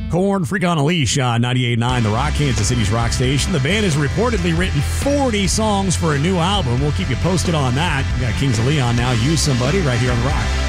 Korn, Freak on a Leash on 98.9 The Rock, Kansas City's rock station. The band has reportedly written 40 songs for a new album. We'll keep you posted on that. We got Kings of Leon now. Use Somebody right here on The Rock.